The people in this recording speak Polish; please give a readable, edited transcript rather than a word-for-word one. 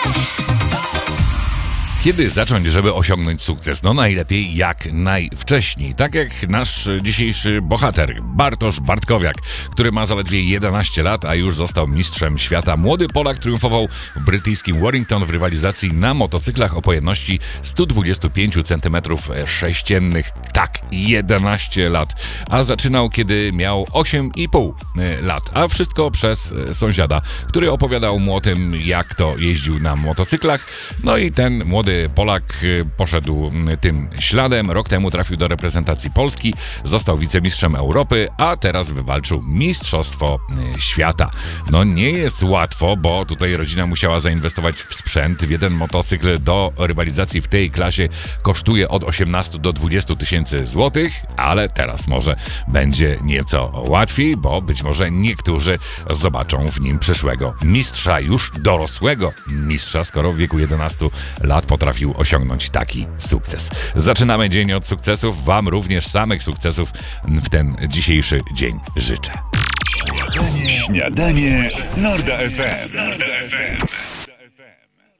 Kiedy zacząć, żeby osiągnąć sukces? No najlepiej jak najwcześniej. Tak jak nasz dzisiejszy bohater, Bartosz Bartkowiak, który ma zaledwie 11 lat, a już został mistrzem świata. Młody Polak triumfował w brytyjskim Warrington w rywalizacji na motocyklach o pojemności 125 cm3. Tak, 11 lat. A zaczynał, kiedy miał 8,5 lat. A wszystko przez sąsiada, który opowiadał mu o tym, jak to jeździł na motocyklach. No i ten młody Polak poszedł tym śladem. Rok temu trafił do reprezentacji Polski, został wicemistrzem Europy, a teraz wywalczył Mistrzostwo Świata. No nie jest łatwo, bo tutaj rodzina musiała zainwestować w sprzęt. Jeden motocykl do rywalizacji w tej klasie kosztuje od 18 do 20 tysięcy złotych, ale teraz może będzie nieco łatwiej, bo być może niektórzy zobaczą w nim przyszłego mistrza, już dorosłego mistrza, skoro w wieku 11 lat potrafił osiągnąć taki sukces. Zaczynamy dzień od sukcesów. Wam również samych sukcesów w ten dzisiejszy dzień życzę. Śniadanie z Norda FM.